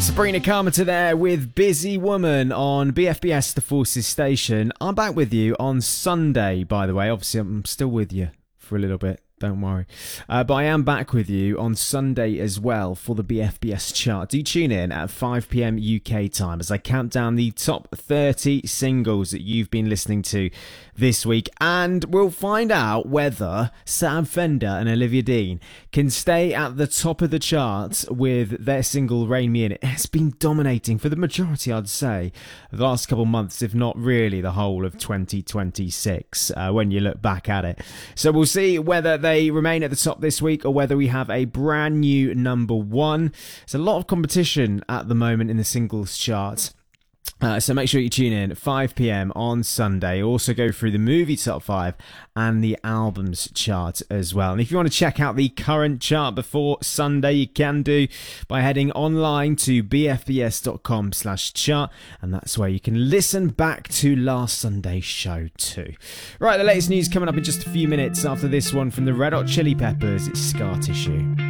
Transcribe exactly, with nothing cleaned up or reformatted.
Sabrina Carpenter there with Busy Woman on B F B S The Forces Station. I'm back with you on Sunday, by the way. Obviously, I'm still with you for a little bit. Don't worry. Uh, but I am back with you on Sunday as well for the B F B S chart. Do tune in at five p m U K time as I count down the top thirty singles that you've been listening to this week. And we'll find out whether Sam Fender and Olivia Dean can stay at the top of the chart with their single Rain Me In. It has been dominating for the majority, I'd say, of the last couple of months, if not really the whole of twenty twenty-six, uh, when you look back at it. So we'll see whether they They remain at the top this week or whether we have a brand new number one. There's a lot of competition at the moment in the singles chart. Uh, so make sure you tune in at five p m on Sunday. Also go through the movie top five and the albums chart as well. And if you want to check out the current chart before Sunday, you can do by heading online to b f b s dot com slash chart. And that's where you can listen back to last Sunday's show too. Right, the latest news coming up in just a few minutes after this one from the Red Hot Chili Peppers. It's Scar Tissue.